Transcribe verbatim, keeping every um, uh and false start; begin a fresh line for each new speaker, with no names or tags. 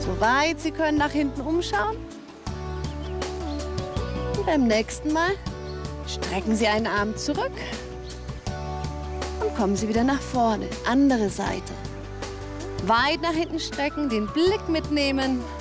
Soweit Sie können nach hinten umschauen. Und beim nächsten Mal strecken Sie einen Arm zurück und kommen Sie wieder nach vorne. Andere Seite. Weit nach hinten strecken, den Blick mitnehmen.